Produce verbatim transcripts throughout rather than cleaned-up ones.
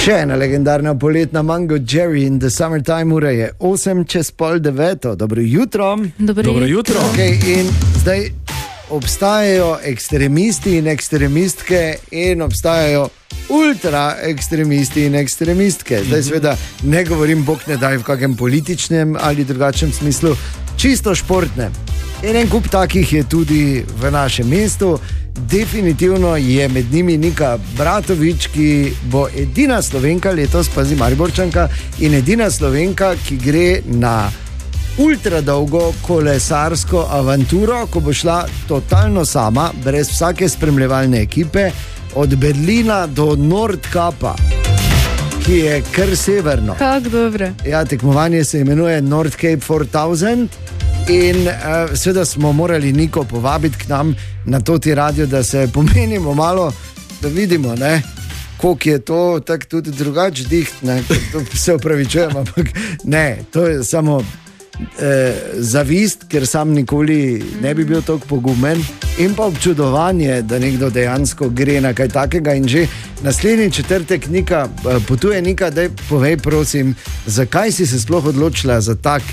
Še ena legendarna poletna Mango Jerry in the Summertime, ura je osem čez pol deveto. Dobro jutro. Dobro, Dobro jutro. Okay, in zdaj obstajajo ekstremisti in ekstremistke in obstajajo ultra ekstremisti in ekstremistke. Zdaj seveda ne govorim, bog ne daj, v kakem političnem ali drugačnem smislu, čisto športnem. In en kup takih je tudi v našem mestu. Definitivno je med njimi Nika Bratovič, ki bo edina Slovenka letos, pazi Mariborčanka, in edina Slovenka, ki gre na ultra dolgo kolesarsko avanturo, ko bo šla totalno sama, brez vsake spremljevalne ekipe, od Berlina do Nordkapa, ki je kar severno. Kako dobro. Ja, tekmovanje se imenuje Nordcape štiri tisoč. In uh, seveda smo morali Niko povabiti k nam na toti radio, da se pomenimo malo, da vidimo, ne, koliko je to, tako tudi drugače diht, ne, to se upravičujem, ampak ne, to je samo eh, zavist, ker sam nikoli ne bi bil tako pogumen, in pa občudovanje, da nekdo dejansko gre na kaj takega. In že naslednji četrtek Nika, potuje Nika, daj povej prosim, zakaj si se sploh odločila za tak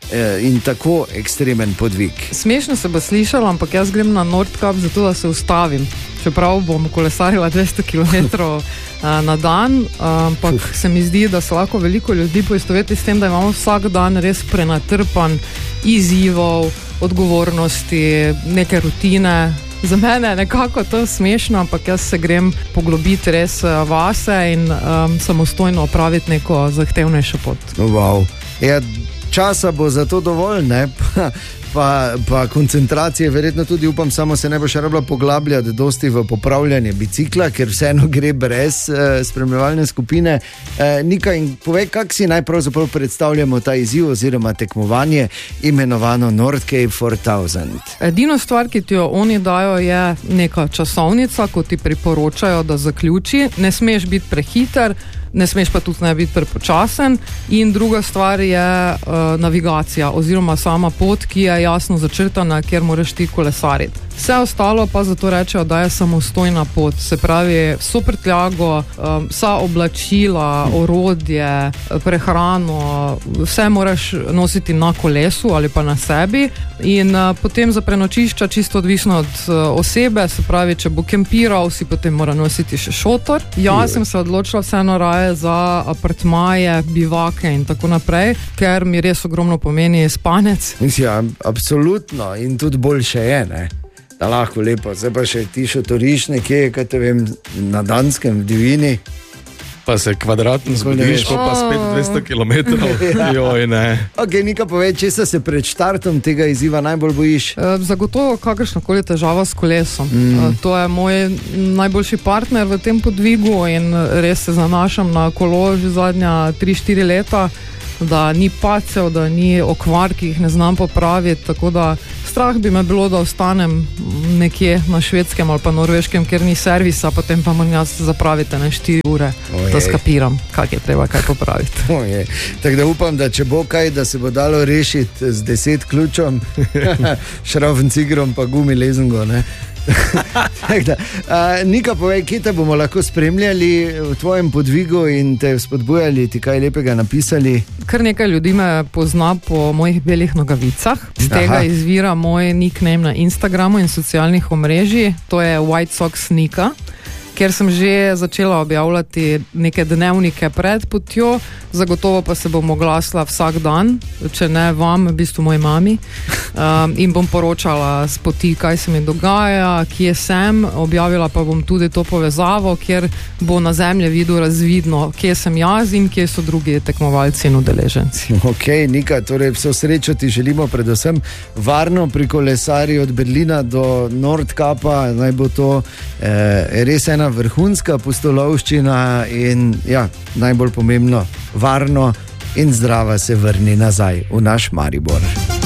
in tako ekstremen podvig. Smešno se bo slišalo, ampak jaz grem na Nordkap zato, da se ustavim. Čeprav bom kolesarila dvesto kilometrov na dan, ampak Uf. se mi zdi, da se lahko veliko ljudi poistoveti s tem, da imamo vsak dan res prenatrpan izzivov, odgovornosti, neke rutine. Za mene je nekako to smešno, ampak jaz se grem poglobiti res vase in um, samostojno opraviti neko zahtevnejšo pot. Wow. Ja, časa bo za to dovolj, ne? Pa, pa, pa koncentracije, verjetno tudi, upam, samo se ne bo še rabila poglabljati dosti v popravljanje bicikla, ker vseeno gre brez eh, spremljevalne skupine. Eh, Nika, in povej, kak si najpravzaprav predstavljamo ta izziv oziroma tekmovanje imenovano Nordcape štiri tisoč? Edino stvar, ki ti jo oni dajo, je neka časovnica, ko ti priporočajo, da zaključi. Ne smeš biti prehiter, ne smeš pa tudi ne biti prepočasen, in druga stvar je uh, navigacija oziroma sama pot, ki je jasno začrtana, kjer moraš ti kolesariti. Vse ostalo pa zato rečejo, da je samostojna pot, se pravi vso prtljago, um, vsa oblačila, orodje, prehrano, vse moraš nositi na kolesu ali pa na sebi, in uh, potem za prenočišča čisto odvisno od uh, osebe, se pravi, če bo kempiral, si potem mora nositi še šotor. Jaz sem se odločila vseeno raje za apartmaje, bivake in tako naprej, ker mi res ogromno pomeni spanec. Ja, absolutno, in tudi boljše je, ne? Da lahko lepo, zdaj pa še ti šotoriš nekje, kaj te vem, na Danskem, v divjini. Pa se kvadratno zgodiš, pa, pa spet dvesto kilometrov. Ja. Joj, ne. Ok, Nika, povej, česa se pred štartom tega izziva najbolj bojiš? Zagotovo kakršnakoli težava s kolesom. Mm. To je moj najboljši partner v tem podvigu in res se zanašam na kolo že zadnja tri štiri leta, da ni pacev, da ni okvar, ki jih ne znam popraviti, tako da strah bi me bilo, da ostanem nekje na Švedskem ali pa Norveškem, kjer ni servisa, potem pa moram jaz zapraviti na štiri ure, Ojej. Da skapiram, kak je treba kaj popraviti. Ojej. Tako da upam, da če bo kaj, da se bo dalo rešiti z deset ključom, šravn cigrom pa gumi lezengo, ne? da, uh, Nika, povej, kje te bomo lahko spremljali v tvojem podvigu in te spodbujali, ti kaj lepega napisali? Kar nekaj ljudi me pozna po mojih belih nogavicah. Z tega Aha. izvira moj nickname na Instagramu in socialnih omrežij. To je White Sox Nika, ker sem že začela objavljati neke dnevnike pred potjo, zagotovo pa se bom oglasila vsak dan, če ne vam, v bistvu moji mami, um, in bom poročala s poti, kaj se mi dogaja, kje sem, objavila pa bom tudi to povezavo, kjer bo na zemljevidu razvidno, kje sem jaz in kje so drugi tekmovalci in udeleženci. Ok, Nika, torej vso srečo ti želimo, predvsem varno pri kolesarju od Berlina do Nordkapa, naj bo to eh, res ena vrhunska pustolovščina in ja, najbolj pomembno, varno in zdrava se vrni nazaj v naš Maribor.